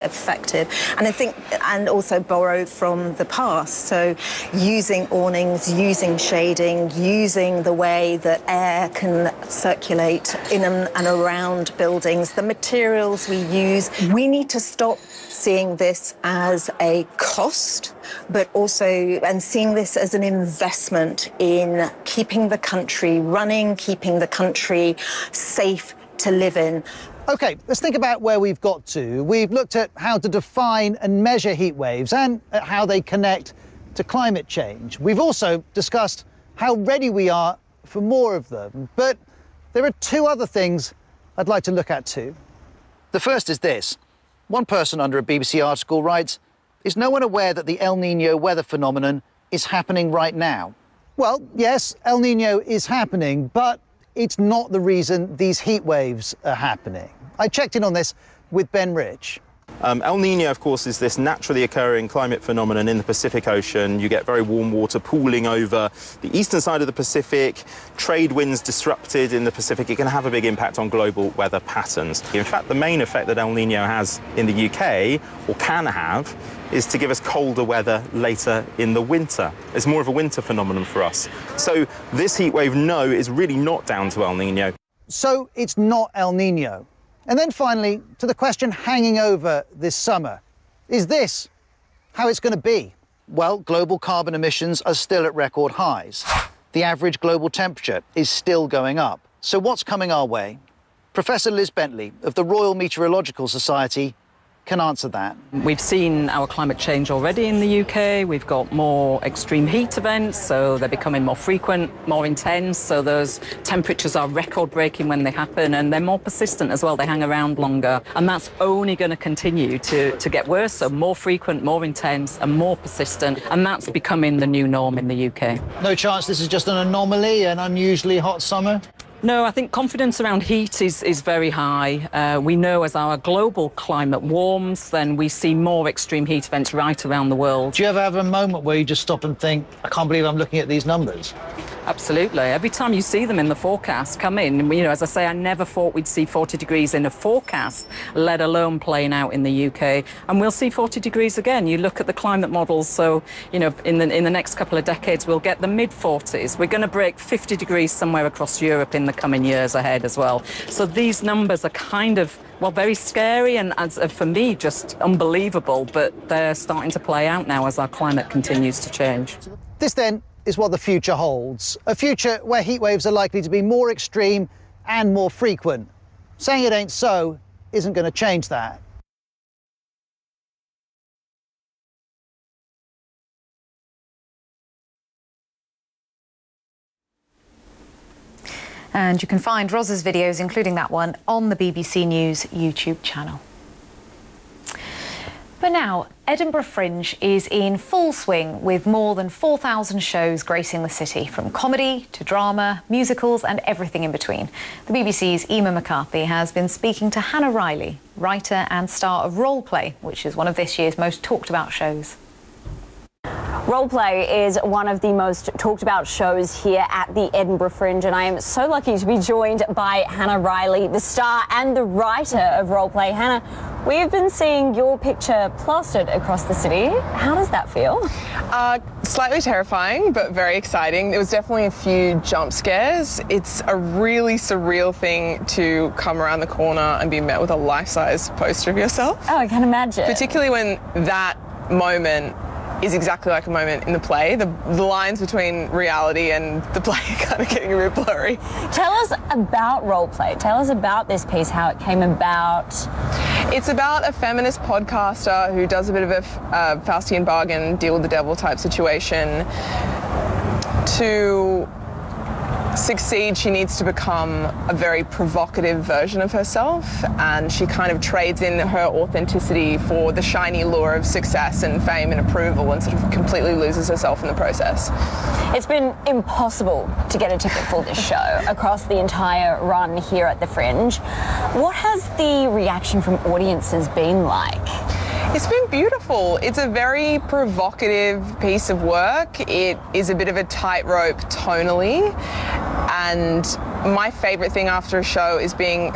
effective. And I think, and also borrow from the past. So using awnings, using shading, using the way that air can circulate in and around buildings, the materials we use. We need to stop seeing this as a cost, but also, and seeing this as an investment in keeping the country running, keeping the country safe to live in. OK, let's think about where we've got to. We've looked at how to define and measure heat waves and at how they connect to climate change. We've also discussed how ready we are for more of them. But there are two other things I'd like to look at too. The first is this. One person under a BBC article writes, "Is no one aware that the El Niño weather phenomenon is happening right now?" Well, yes, El Niño is happening, but it's not the reason these heat waves are happening. I checked in on this with Ben Rich. El Niño, of course, is this naturally occurring climate phenomenon in the Pacific Ocean. You get very warm water pooling over the eastern side of the Pacific, trade winds disrupted in the Pacific. It can have a big impact on global weather patterns. In fact, the main effect that El Niño has in the UK, or can have, is to give us colder weather later in the winter. It's more of a winter phenomenon for us. So this heat wave, no, is really not down to El Niño. So it's not El Niño. And then finally, to the question hanging over this summer, is this how it's going to be? Well, global carbon emissions are still at record highs. The average global temperature is still going up. So what's coming our way? Professor Liz Bentley of the Royal Meteorological Society can answer that. We've seen our climate change already in the UK. We've got more extreme heat events, so they're becoming more frequent, more intense. So those temperatures are record-breaking when they happen, and they're more persistent as well. They hang around longer, and that's only going to continue to get worse. So more frequent, more intense, and more persistent, and that's becoming the new norm in the UK. No chance this is just an anomaly, an unusually hot summer? No, I think confidence around heat is very high. We know as our global climate warms, then we see more extreme heat events right around the world. Do you ever have a moment where you just stop and think, I can't believe I'm looking at these numbers? Absolutely. Every time you see them in the forecast come in, you know, as I say, I never thought we'd see 40 degrees in a forecast, let alone playing out in the UK. And we'll see 40 degrees again. You look at the climate models, so, you know, in the next couple of decades, we'll get the mid-40s. We're going to break 50 degrees somewhere across Europe in the coming years ahead as well. So these numbers are kind of, well, very scary and, as for me, just unbelievable. But they're starting to play out now as our climate continues to change. This, then, is what the future holds. A future where heat waves are likely to be more extreme and more frequent. Saying it ain't so isn't going to change that. And you can find Roz's videos, including that one, on the BBC News YouTube channel. But now, Edinburgh Fringe is in full swing with more than 4,000 shows gracing the city, from comedy to drama, musicals and everything in between. The BBC's Emma McCarthy has been speaking to Hannah Riley, writer and star of Roleplay, which is one of this year's most talked about shows. Roleplay is one of the most talked about shows here at the Edinburgh Fringe, and I am so lucky to be joined by Hannah Riley, the star and the writer of Roleplay. Hannah, we've been seeing your picture plastered across the city. How does that feel? Slightly terrifying, but very exciting. There was definitely a few jump scares. It's a really surreal thing to come around the corner and be met with a life-size poster of yourself. Oh, I can imagine. Particularly when that moment is exactly like a moment in the play. The lines between reality and the play are kind of getting a bit blurry. Tell us about Roleplay. Tell us about this piece, how it came about. It's about a feminist podcaster who does a bit of a Faustian bargain, deal with the devil type situation. To succeed, she needs to become a very provocative version of herself, and she kind of trades in her authenticity for the shiny lure of success and fame and approval, and sort of completely loses herself in the process. It's been impossible to get a ticket for this show across the entire run here at the Fringe. What has the reaction from audiences been like? It's been beautiful. It's a very provocative piece of work. It is a bit of a tightrope tonally, and my favourite thing after a show is being